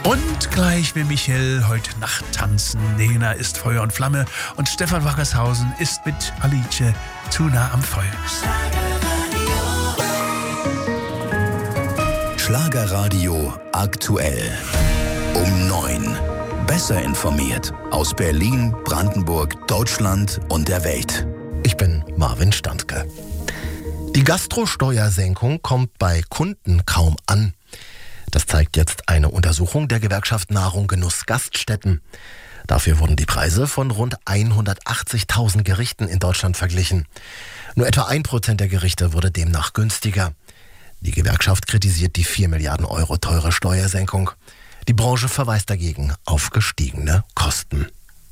Und gleich will Michael heute Nacht tanzen. Nena ist Feuer und Flamme und Stefan Wackershausen ist mit Alice zu nah am Feuer. Schlagerradio aktuell. Um 9. Besser informiert aus Berlin, Brandenburg, Deutschland und der Welt. Ich bin Marvin Standke. Die Gastrosteuersenkung kommt bei Kunden kaum an. Das zeigt jetzt eine Untersuchung der Gewerkschaft Nahrung Genuss Gaststätten. Dafür wurden die Preise von rund 180.000 Gerichten in Deutschland verglichen. Nur etwa 1% der Gerichte wurde demnach günstiger. Die Gewerkschaft kritisiert die 4 Milliarden Euro teure Steuersenkung. Die Branche verweist dagegen auf gestiegene Kosten.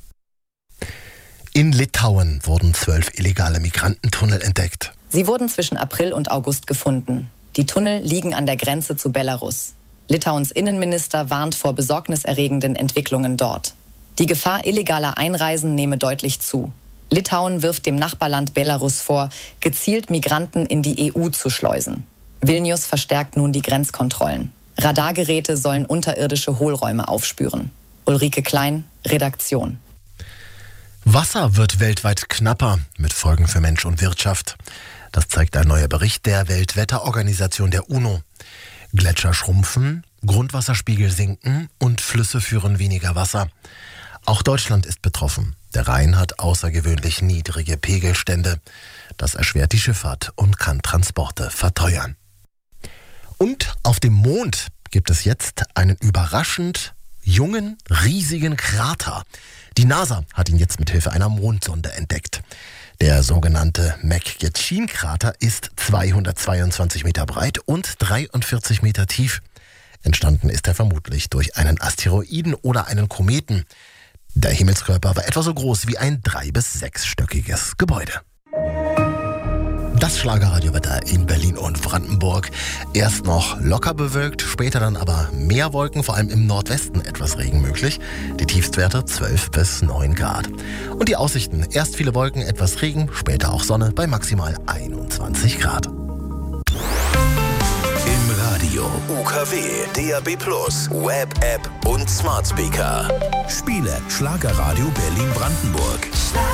In Litauen wurden 12 illegale Migrantentunnel entdeckt. Sie wurden zwischen April und August gefunden. Die Tunnel liegen an der Grenze zu Belarus. Litauens Innenminister warnt vor besorgniserregenden Entwicklungen dort. Die Gefahr illegaler Einreisen nehme deutlich zu. Litauen wirft dem Nachbarland Belarus vor, gezielt Migranten in die EU zu schleusen. Vilnius verstärkt nun die Grenzkontrollen. Radargeräte sollen unterirdische Hohlräume aufspüren. Ulrike Klein, Redaktion. Wasser wird weltweit knapper, mit Folgen für Mensch und Wirtschaft. Das zeigt ein neuer Bericht der Weltwetterorganisation der UNO. Gletscher schrumpfen, Grundwasserspiegel sinken und Flüsse führen weniger Wasser. Auch Deutschland ist betroffen. Der Rhein hat außergewöhnlich niedrige Pegelstände. Das erschwert die Schifffahrt und kann Transporte verteuern. Und auf dem Mond gibt es jetzt einen überraschend jungen, riesigen Krater. Die NASA hat ihn jetzt mit Hilfe einer Mondsonde entdeckt. Der sogenannte McGetschin-Krater ist 222 Meter breit und 43 Meter tief. Entstanden ist er vermutlich durch einen Asteroiden oder einen Kometen. Der Himmelskörper war etwa so groß wie ein 3- bis 6-stöckiges Gebäude. Das Schlagerradiowetter in Berlin und Brandenburg. Erst noch locker bewölkt, später dann aber mehr Wolken, vor allem im Nordwesten etwas Regen möglich. Die Tiefstwerte 12 bis 9 Grad. Und die Aussichten, erst viele Wolken, etwas Regen, später auch Sonne bei maximal 21 Grad. Im Radio, UKW, DAB+, Web-App und Smart Speaker. Spiele Schlagerradio Berlin-Brandenburg.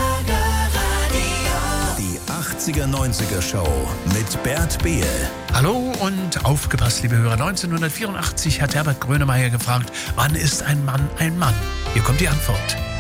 80er, 90er Show mit Bert Behl. Hallo und aufgepasst, liebe Hörer. 1984 hat Herbert Grönemeyer gefragt, wann ist ein Mann ein Mann? Hier kommt die Antwort.